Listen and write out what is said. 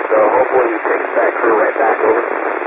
So hopefully he takes that crew right back over.